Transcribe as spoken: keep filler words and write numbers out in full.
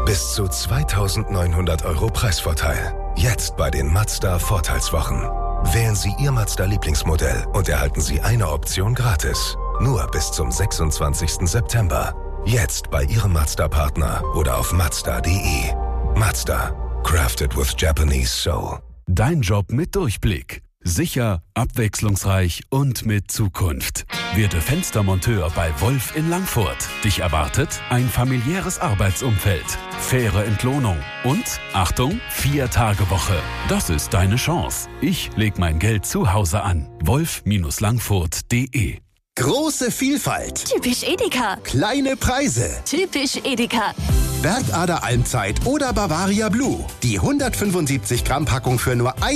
Bis zu zweitausendneunhundert Euro Preisvorteil. Jetzt bei den Mazda Vorteilswochen. Wählen Sie Ihr Mazda-Lieblingsmodell und erhalten Sie eine Option gratis. Nur bis zum sechsundzwanzigsten September. Jetzt bei Ihrem Mazda-Partner oder auf mazda punkt de. Mazda. Crafted with Japanese Soul. Dein Job mit Durchblick. Sicher, abwechslungsreich und mit Zukunft. Werde Fenstermonteur bei Wolf in Langfurt. Dich erwartet ein familiäres Arbeitsumfeld, faire Entlohnung und, Achtung, Vier-Tage-Woche. Das ist deine Chance. Ich leg mein Geld zu Hause an. wolf Langfurt punkt de. Große Vielfalt. Typisch Edeka. Kleine Preise. Typisch Edeka. Bergader Almzeit oder Bavaria Blue. Die hundertfünfundsiebzig Gramm Packung für nur